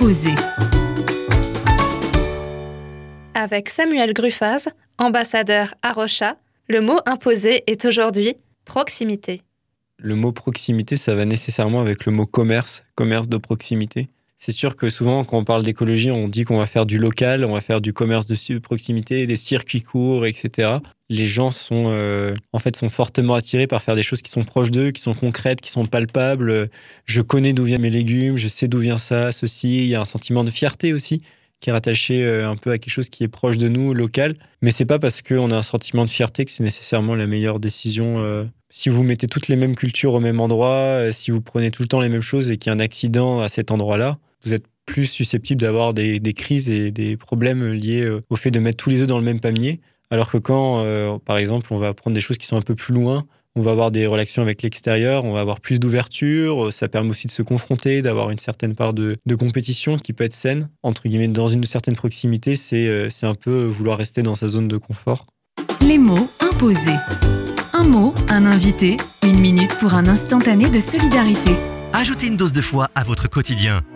imposé. Avec Samuel Gruffaz, ambassadeur à Rocha, le mot imposé est aujourd'hui proximité. Le mot proximité, ça va nécessairement avec le mot commerce de proximité. C'est sûr que souvent, quand on parle d'écologie, on dit qu'on va faire du local, on va faire du commerce de proximité, des circuits courts, etc. Les gens sont fortement attirés par faire des choses qui sont proches d'eux, qui sont concrètes, qui sont palpables. Je connais d'où viennent mes légumes, je sais d'où vient ça, ceci. Il y a un sentiment de fierté aussi qui est rattaché un peu à quelque chose qui est proche de nous, local. Mais c'est pas parce qu'on a un sentiment de fierté que c'est nécessairement la meilleure décision. Si vous mettez toutes les mêmes cultures au même endroit, si vous prenez tout le temps les mêmes choses et qu'il y a un accident à cet endroit-là, vous êtes plus susceptible d'avoir des crises et des problèmes liés au fait de mettre tous les œufs dans le même panier. Alors que quand, par exemple, on va prendre des choses qui sont un peu plus loin, on va avoir des relations avec l'extérieur, on va avoir plus d'ouverture, ça permet aussi de se confronter, d'avoir une certaine part de compétition qui peut être saine. Entre guillemets, dans une certaine proximité, c'est un peu vouloir rester dans sa zone de confort. Les mots imposés. Un mot, un invité, 1 minute pour un instantané de solidarité. Ajoutez une dose de foi à votre quotidien.